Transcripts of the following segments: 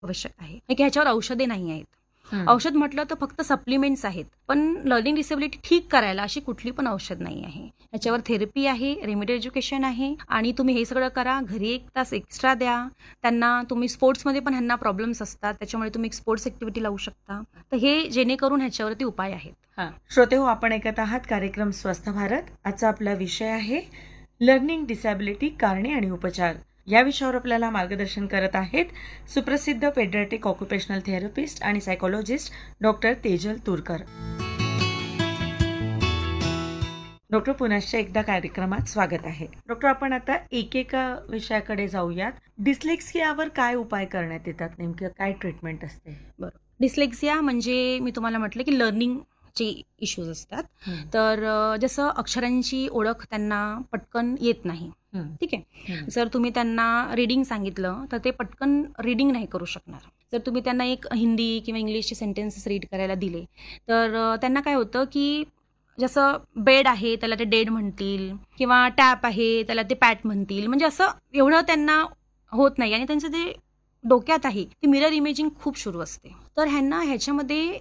आवश्यक आहे, की ह्याच्यावर औषधे नाही आहेत. हं. औषध म्हटलं तर फक्त सप्लिमेंट्स आहेत, पण लर्निंग डिसेबिलिटी ठीक करायला अशी कुठली पण औषध नाही आहे. ह्याच्यावर थेरपी आहे, रेमेडी एज्युकेशन आहे आणि तुम्ही हे सगळं करा. घरी 1 तास एक्स्ट्रा द्या त्यांना. तुम्ही स्पोर्ट्समध्ये पण ह्यांना प्रॉब्लेम्स असतात, त्याच्यामुळे तुम्ही एक स्पोर्ट्स ऍक्टिव्हिटी लावू शकता. तर हे जेणेकरून ह्याच्यावरती उपाय आहेत. श्रोते हो, आपण ऐकत आहात कार्यक्रम स्वस्थ भारत. आजचा आपला विषय आहे लर्निंग डिसॅबिलिटी, कारणे आणि उपचार. या विषयावर आपल्याला मार्गदर्शन करत आहेत सुप्रसिद्ध पेडियाट्रिक ऑक्युपेशनल थेरपिस्ट आणि psychologist doctor Tejal Turkar. Doctor, पुनश्च एकदा कार्यक्रमात स्वागत आहे. डॉक्टर, आपण आता एकेका विषयाकडे जाऊयात. डिस्लेक्सियावर काय उपाय करण्यात येतात, नेमकं काय ट्रीटमेंट असते? बरं, डिस्लेक्सिया म्हणजे मी तुम्हाला म्हटलं की लर्निंगचे इश्यूज असतात. तर जसं अक्षरांची ओळख त्यांना पटकन येत नाही. ठीक आहे. जर तुम्ही त्यांना रीडिंग सांगितलं तर ते पटकन रीडिंग नाही करू शकणार. जर तुम्ही त्यांना एक हिंदी किंवा इंग्लिशचे सेंटेन्सेस रीड करायला दिले तर त्यांना काय होतं की जसं बेड आहे त्याला ते डेड म्हणतील किंवा टॅप आहे त्याला ते पॅट म्हणतील. म्हणजे असं एवढं त्यांना होत नाही आणि त्यांचं ते डोक्यात आहे ती मिरर इमेजिंग खूप सुरू असते. तर ह्यांना ह्याच्यामध्ये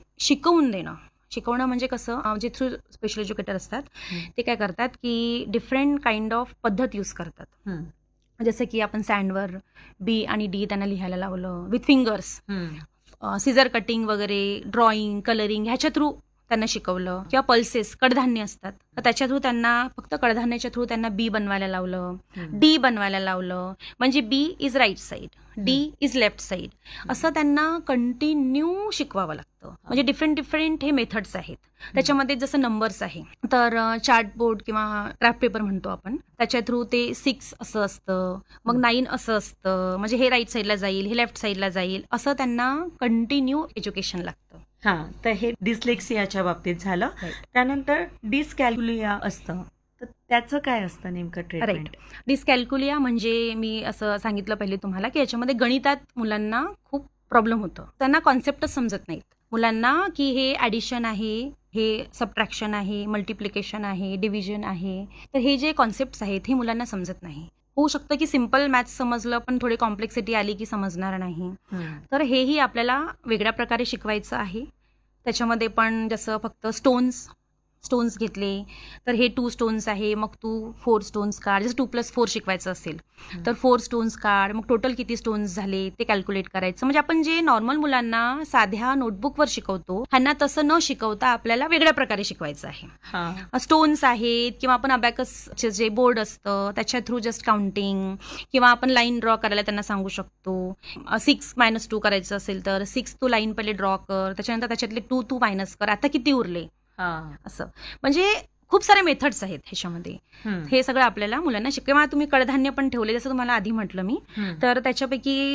शिकवणं म्हणजे कसं, जे थ्रू स्पेशल एज्युकेटर असतात ते काय करतात की डिफरंट काइंड ऑफ पद्धत यूज करतात. जसं की आपण सँडवर बी आणि डी त्यांना लिहायला लावलं विथ फिंगर्स, सिझर कटिंग वगैरे, ड्रॉइंग, कलरिंग ह्याच्या थ्रू त्यांना शिकवलं. किंवा पल्सेस, कडधान्य असतात तर त्याच्या थ्रू त्यांना फक्त कडधान्याच्या थ्रू त्यांना बी बनवायला लावलं, डी बनवायला लावलं. म्हणजे बी is right side, D is left side, असं त्यांना कंटिन्यू शिकवावं लागतं. म्हणजे डिफरंट हे मेथड्स आहेत. त्याच्यामध्ये जसं नंबर्स आहे तर चार्टबोर्ड किंवा क्राफ्ट पेपर म्हणतो आपण, त्याच्या थ्रू ते 6 असं असतं, मग 9 असं असतं. म्हणजे हे राईट साईडला जाईल, हे लेफ्ट साईडला जाईल, असं त्यांना कंटिन्यू एज्युकेशन लागतं. तर हे डिस्लेक्सियाच्या बाबतीत झालं. त्यानंतर डिस्कॅल्कुलिया असतं, तर त्याचं काय असतं नेमकं ट्रीटमेंट? डिस्कॅल्कुलिया म्हणजे मी असं सांगितलं पहिले तुम्हाला की याच्यामध्ये गणितात मुलांना खूप प्रॉब्लेम होतं. त्यांना कॉन्सेप्टच समजत नाहीत मुलांना की हे ॲडिशन आहे, हे सबट्रॅक्शन आहे, मल्टिप्लिकेशन आहे, डिव्हिजन आहे. तर हे जे कॉन्सेप्ट्स आहेत हे मुलांना समजत नाही. होऊ शकतं की सिम्पल मॅथ्स समजलं पण थोडी कॉम्प्लेक्सिटी आली की समजणार नाही. तर हेही आपल्याला वेगळ्या प्रकारे शिकवायचं आहे. त्याच्यामध्ये पण जसं फक्त स्टोन्स घेतले तर हे 2 स्टोन्स आहे, मग तू 4 स्टोन्स काढ. जसं 2+4 शिकवायचं असेल तर 4 स्टोन्स काढ, मग टोटल किती स्टोन्स झाले ते कॅल्क्युलेट करायचं. म्हणजे आपण जे नॉर्मल मुलांना साध्या नोटबुकवर शिकवतो ह्यांना तसं न शिकवता आपल्याला वेगळ्या प्रकारे शिकवायचं आहे. स्टोन्स आहेत किंवा आपण अबॅकसचे जे बोर्ड असतं त्याच्या थ्रू जस्ट काउंटिंग किंवा आपण लाईन ड्रॉ करायला त्यांना सांगू शकतो. 6-2 करायचं असेल तर 6 तू लाईन पहिले ड्रॉ कर, त्याच्यानंतर त्याच्यातले 2 तू मायनस कर, आता किती उरले, असं. म्हणजे खूप सारे मेथड्स आहेत ह्याच्यामध्ये. हे सगळं आपल्याला मुलांना किंवा तुम्ही कडधान्य पण ठेवले जसं तुम्हाला आधी म्हटलं मी, तर त्याच्यापैकी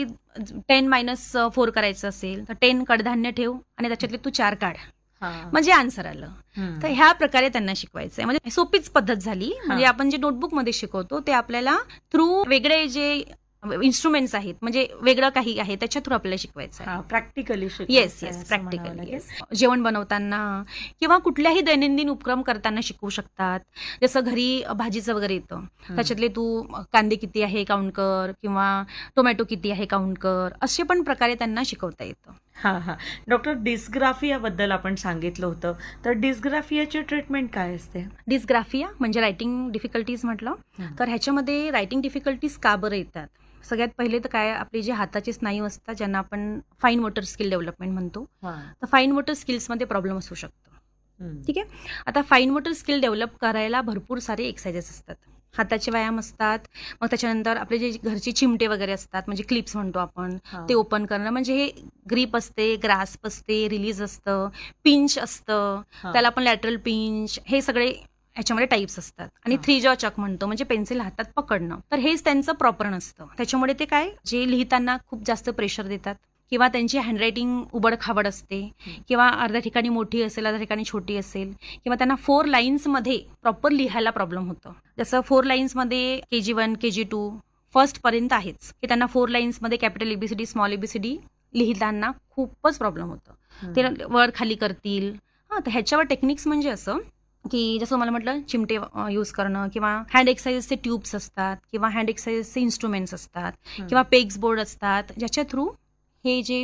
10-4 करायचं असेल तर 10 कडधान्य ठेव आणि त्याच्यातले तू 4 काढ, म्हणजे आन्सर आलं. तर ह्या प्रकारे त्यांना शिकवायचंय. म्हणजे सोपीच पद्धत झाली. म्हणजे आपण जे नोटबुकमध्ये शिकवतो ते आपल्याला थ्रू वेगळे जे इन्स्ट्रुमेंट्स आहेत, म्हणजे वेगळं काही आहे त्याच्या थ्रू आपल्याला शिकवायचं. प्रॅक्टिकली. Yes, practically. जेवण बनवताना किंवा कुठल्याही दैनंदिन उपक्रम करताना शिकवू शकतात. जसं घरी भाजीचं वगैरे येतं, त्याच्यातले तू कांदे किती आहे काउंट कर किंवा टोमॅटो किती आहे काउंट कर, असे पण प्रकारे त्यांना शिकवता येतं. डॉक्टर, डिस्ग्राफियाबद्दल आपण सांगितलं होतं, तर डिस्ग्राफियाची ट्रीटमेंट काय असते? डिस्ग्राफिया म्हणजे रायटिंग डिफिकल्टीज म्हटलं तर ह्याच्यामध्ये रायटिंग डिफिकल्टीज का बरं येतात? सगळ्यात पहिले तर काय, आपले जे हाताचे स्नायू असतात ज्यांना आपण फाईन मोटर स्किल डेव्हलपमेंट म्हणतो, तर फाईन मोटर स्किल्समध्ये प्रॉब्लेम असू शकतो. ठीक आहे. आता फाईन मोटर स्किल डेव्हलप करायला भरपूर सारे एक्सरसाइजेस असतात. हाताचे व्यायाम असतात, मग त्याच्यानंतर आपले जे घरचे चिमटे वगैरे असतात म्हणजे क्लिप्स म्हणतो आपण, ते ओपन करणं. म्हणजे हे ग्रीप असते, ग्रास्प असते, रिलीज असतं, पिंच असतं, त्याला आपण लॅटरल पिंच, हे सगळे ह्याच्यामध्ये टाईप्स असतात. आणि 3 जॉ चक म्हणतो म्हणजे पेन्सिल हातात पकडणं. तर हेच त्यांचं प्रॉपर नसतं. त्याच्यामुळे ते काय, जे लिहिताना खूप जास्त प्रेशर देतात किंवा त्यांची हँडरायटिंग उबडखाबड असते किंवा अर्ध्या ठिकाणी मोठी असेल, अर्ध्या ठिकाणी छोटी असेल, किंवा त्यांना 4 लाईन्समध्ये प्रॉपर लिहायला प्रॉब्लेम होतं. जसं 4 लाईन्समध्ये KG1, KG2 फर्स्ट पर्यंत आहेच, की त्यांना 4 लाईन्समध्ये कॅपिटल ABCD, स्मॉल ABCD लिहिताना खूपच प्रॉब्लेम होतं. ते वर खाली करतील. तर ह्याच्यावर टेक्निक्स म्हणजे असं की जसं मला म्हटलं चिमटे यूज करणं किंवा हँड एक्सरसाइजचे ट्यूब्स असतात किंवा हँड एक्सरसाइजचे इन्स्ट्रुमेंट्स असतात किंवा पेग्स बोर्ड असतात ज्याच्या थ्रू हे जे